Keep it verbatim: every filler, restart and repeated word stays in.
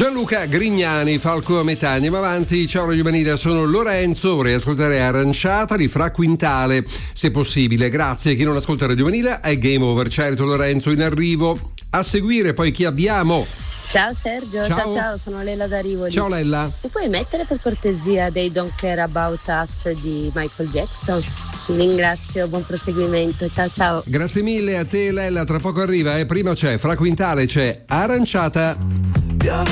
Gianluca Grignani, Falco a metà. Andiamo avanti. Ciao Radio Manila, sono Lorenzo, vorrei ascoltare Aranciata di Fra Quintale, se possibile. Grazie. Chi non ascolta Radio Manila è game over. Certo Lorenzo, in arrivo. A seguire poi chi abbiamo? Ciao Sergio, ciao ciao, ciao sono Lella da Rivoli. Ciao Lella. Mi puoi mettere per cortesia dei Don't Care About Us di Michael Jackson? Ti ringrazio, buon proseguimento, ciao ciao. Grazie mille a te Lella, tra poco arriva, eh. Prima c'è Fra Quintale, c'è Aranciata.